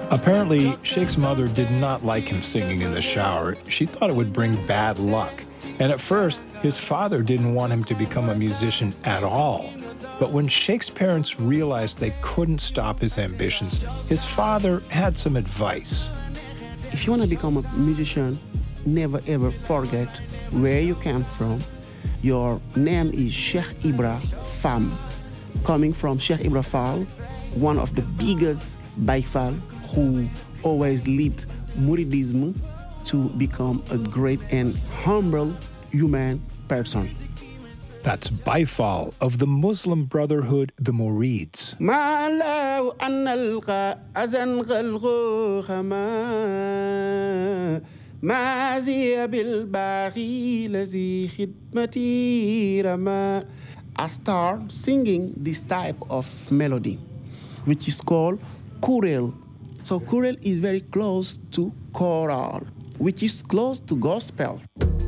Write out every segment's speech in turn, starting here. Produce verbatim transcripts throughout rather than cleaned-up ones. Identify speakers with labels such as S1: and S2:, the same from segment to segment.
S1: Apparently, Sheikh's mother did not like him singing in the shower. She thought it would bring bad luck. And at first, his father didn't want him to become a musician at all. But when Sheikh's parents realized they couldn't stop his ambitions, his father had some advice.
S2: If you want to become a musician, never ever forget where you came from. Your name is Sheikh Ibra Fam, coming from Sheikh Ibra Fall, one of the biggest Baye Fall who always lead Mouridism to become a great and humble human person.
S1: That's Baye Fall of the Muslim Brotherhood, the Mourids.
S2: I start singing this type of melody, which is called Kurel. So Kurel is very close to choral, which is close to gospel.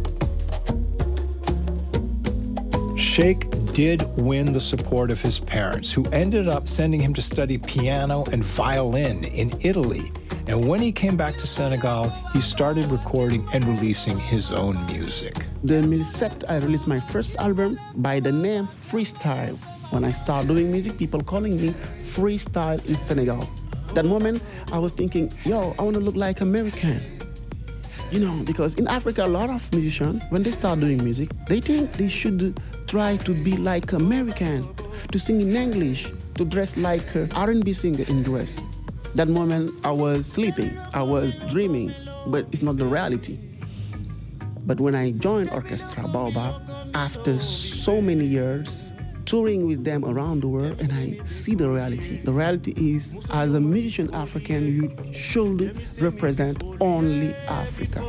S1: Sheikh did win the support of his parents, who ended up sending him to study piano and violin in Italy. And when he came back to Senegal, he started recording and releasing his own music.
S2: In two thousand seven, I released my first album by the name Freestyle. When I started doing music, people calling me Freestyle in Senegal. That moment, I was thinking, yo, I want to look like American. You know, because in Africa, a lot of musicians, when they start doing music, they think they should try to be like American, to sing in English, to dress like an R and B singer in the U S. That moment, I was sleeping, I was dreaming, but it's not the reality. But when I joined Orchestra Baobab, after so many years, touring with them around the world, and I see the reality. The reality is, as a musician African, you should represent only Africa.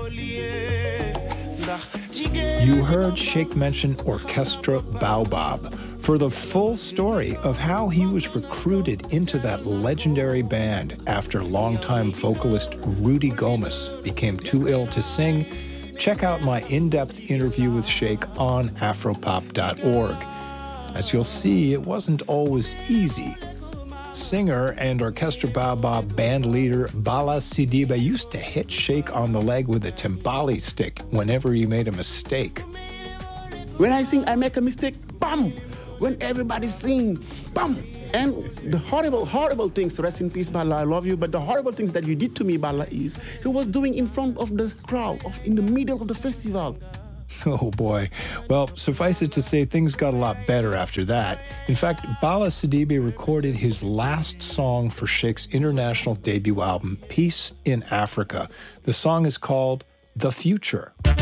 S1: You heard Sheikh mention Orchestra Baobab. For the full story of how he was recruited into that legendary band after longtime vocalist Rudy Gomez became too ill to sing, check out my in-depth interview with Sheikh on afropop dot org. As you'll see, it wasn't always easy. Singer and Orchestra Baobab band leader Bala Sidibe used to hit Sheikh on the leg with a timbali stick whenever he made a mistake.
S2: When I sing, I make a mistake, bam! When everybody sing, bam! And the horrible, horrible things, rest in peace, Bala, I love you, but the horrible things that you did to me, Bala, is he was doing in front of the crowd, of, in the middle of the festival.
S1: Oh boy. Well, suffice it to say, things got a lot better after that. In fact, Bala Sidibe recorded his last song for Sheikh's international debut album, Peace in Africa. The song is called The Future.